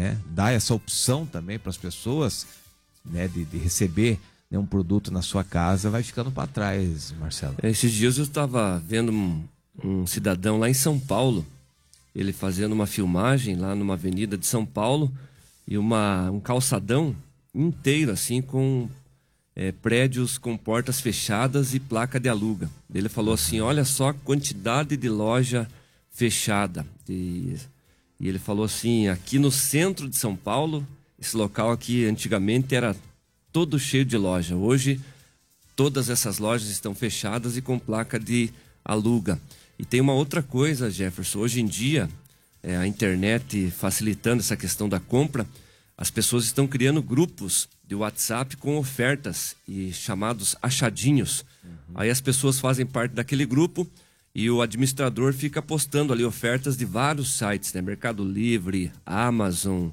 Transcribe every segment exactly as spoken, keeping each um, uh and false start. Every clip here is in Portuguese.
né? Dar essa opção também para as pessoas, né? De, de receber, né, um produto na sua casa, vai ficando para trás, Marcelo. Esses dias eu estava vendo um, um cidadão lá em São Paulo, ele fazendo uma filmagem lá numa avenida de São Paulo, e uma, um calçadão inteiro assim com é, prédios com portas fechadas e placa de aluga. Ele falou assim, olha só a quantidade de loja fechada. E, e ele falou assim, aqui no centro de São Paulo, esse local aqui antigamente era todo cheio de loja. Hoje todas essas lojas estão fechadas e com placa de aluga. E tem uma outra coisa, Jefferson, hoje em dia é, a internet facilitando essa questão da compra, as pessoas estão criando grupos de WhatsApp com ofertas e chamados achadinhos. Uhum. Aí as pessoas fazem parte daquele grupo e o administrador fica postando ali ofertas de vários sites, né? Mercado Livre, Amazon,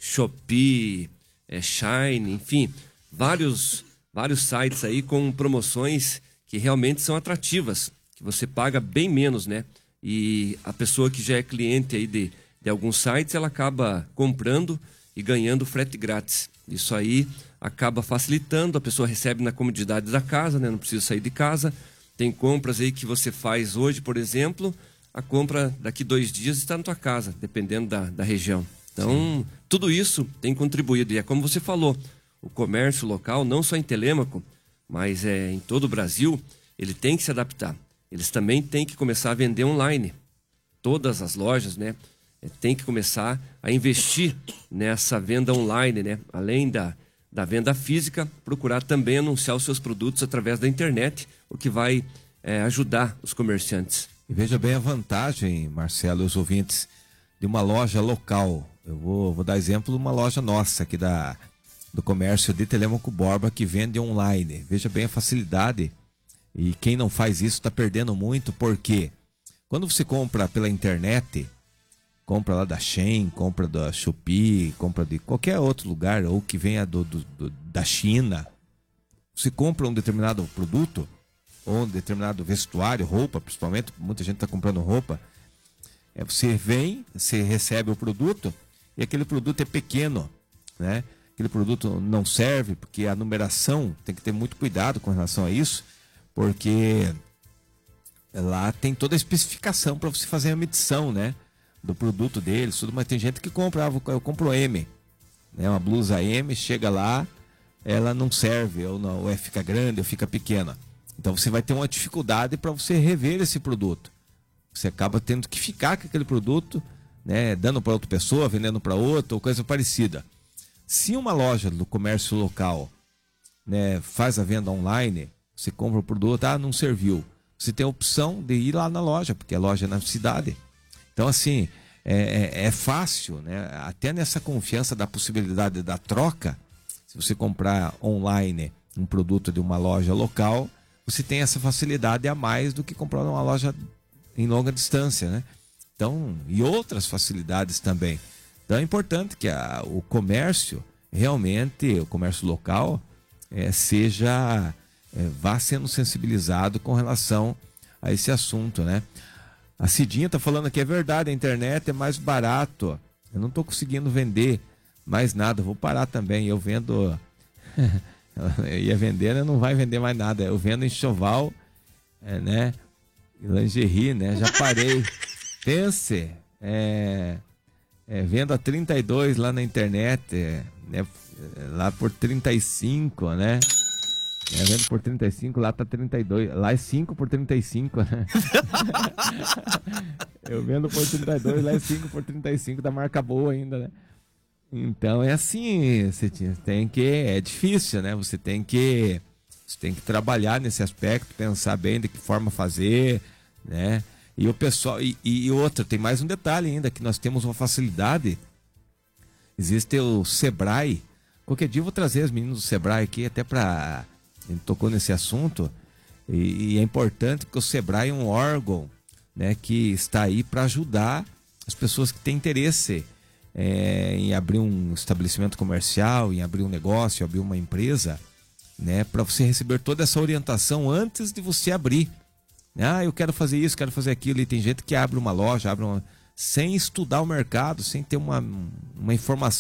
Shopee, é, Shine, enfim, vários, vários sites aí com promoções que realmente são atrativas, que você paga bem menos, né? E a pessoa que já é cliente aí de, de alguns sites, ela acaba comprando e ganhando frete grátis. Isso aí acaba facilitando, a pessoa recebe na comodidade da casa, né? Não precisa sair de casa. Tem compras aí que você faz hoje, por exemplo, a compra daqui dois dias está na tua casa, dependendo da, da região. Então, sim, tudo isso tem contribuído. E é como você falou, o comércio local, não só em Telêmaco, mas é, em todo o Brasil, ele tem que se adaptar. Eles também têm que começar a vender online. Todas as lojas, né? Tem que começar a investir nessa venda online, né? Além da, da venda física, procurar também anunciar os seus produtos através da internet, o que vai é, ajudar os comerciantes. E veja bem a vantagem, Marcelo e os ouvintes, de uma loja local. Eu vou, vou dar exemplo de uma loja nossa aqui da, do comércio de Telêmaco Borba, que vende online. Veja bem a facilidade. E quem não faz isso está perdendo muito, porque quando você compra pela internet, compra lá da Shein, compra da Shopee, compra de qualquer outro lugar, ou que venha do, do, do, da China, você compra um determinado produto, ou um determinado vestuário, roupa, principalmente, muita gente está comprando roupa, é, você vem, você recebe o produto, e aquele produto é pequeno, né? Aquele produto não serve, porque a numeração, tem que ter muito cuidado com relação a isso, porque lá tem toda a especificação para você fazer a medição, né, do produto deles, tudo, mas tem gente que compra, ah, eu compro M, né, uma blusa M, chega lá, ela não serve, ou, não, ou é, fica grande, ou fica pequena. Então você vai ter uma dificuldade para você rever esse produto. Você acaba tendo que ficar com aquele produto, né, dando para outra pessoa, vendendo para outra, ou coisa parecida. Se uma loja do comércio local, né, faz a venda online, você compra o produto, ah, não serviu. Você tem a opção de ir lá na loja, porque a loja é na cidade. Então, assim, é, é, é fácil, né? Até nessa confiança da possibilidade da troca, se você comprar online um produto de uma loja local, você tem essa facilidade a mais do que comprar numa loja em longa distância, né? Então, e outras facilidades também. Então é importante que a, o comércio, realmente, o comércio local, é, seja... É, vá sendo sensibilizado com relação a esse assunto, né? A Cidinha tá falando aqui, é verdade, a internet é mais barato. Eu não tô conseguindo vender mais nada, vou parar também. Eu vendo... eu ia vender, né? Não vai vender mais nada. Eu vendo enxoval, é, né? E lingerie, né? Já parei. Pense, é... É, vendo a trinta e dois lá na internet, é, né? Lá por trinta e cinco, né? É, vendo por trinta e cinco, lá tá trinta e dois. Lá é cinco por trinta e cinco, né? Eu vendo por trinta e dois, lá é cinco por trinta e cinco, da marca boa ainda, né? Então é assim, você tem que... É difícil, né? Você tem que... Você tem que trabalhar nesse aspecto, pensar bem de que forma fazer, né? E o pessoal... E, e outra, tem mais um detalhe ainda, que nós temos uma facilidade. Existe o Sebrae. Qualquer dia eu vou trazer as meninas do Sebrae aqui, até pra... A gente tocou nesse assunto, e, e é importante porque o Sebrae é um órgão, né, que está aí para ajudar as pessoas que têm interesse é, em abrir um estabelecimento comercial, em abrir um negócio, abrir uma empresa, né, para você receber toda essa orientação antes de você abrir. Ah, eu quero fazer isso, quero fazer aquilo, e tem gente que abre uma loja, abre uma... sem estudar o mercado, sem ter uma, uma informação